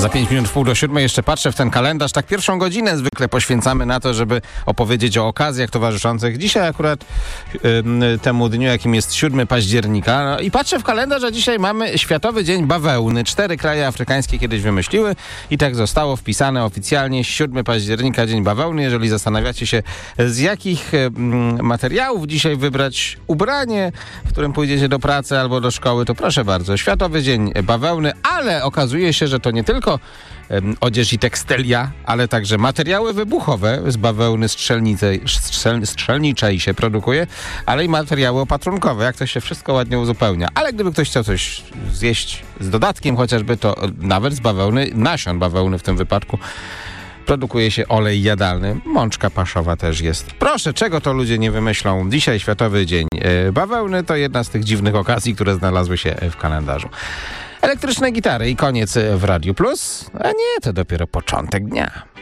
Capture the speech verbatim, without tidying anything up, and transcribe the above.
Za pięć minut w pół do siódmej jeszcze patrzę w ten kalendarz. Tak pierwszą godzinę zwykle poświęcamy na to, żeby opowiedzieć o okazjach towarzyszących. Dzisiaj akurat y, temu dniu, jakim jest siódmego października. No, i patrzę w kalendarz, a dzisiaj mamy Światowy Dzień Bawełny. Cztery kraje afrykańskie kiedyś wymyśliły i tak zostało wpisane oficjalnie siódmego października Dzień Bawełny. Jeżeli zastanawiacie się, z jakich y, materiałów dzisiaj wybrać ubranie, w którym pójdziecie do pracy albo do szkoły, to proszę bardzo. Światowy Dzień Bawełny, ale okazuje się, że to nie tylko odzież i tekstylia, ale także materiały wybuchowe z bawełny strzelniczej, strzel, strzelniczej się produkuje, ale i materiały opatrunkowe, jak to się wszystko ładnie uzupełnia. Ale gdyby ktoś chciał coś zjeść z dodatkiem chociażby, to nawet z bawełny, nasion bawełny w tym wypadku, produkuje się olej jadalny. Mączka paszowa też jest. Proszę, czego to ludzie nie wymyślą? Dzisiaj Światowy Dzień Bawełny to jedna z tych dziwnych okazji, które znalazły się w kalendarzu. Elektryczne gitary i koniec w Radiu Plus, a nie, to dopiero początek dnia.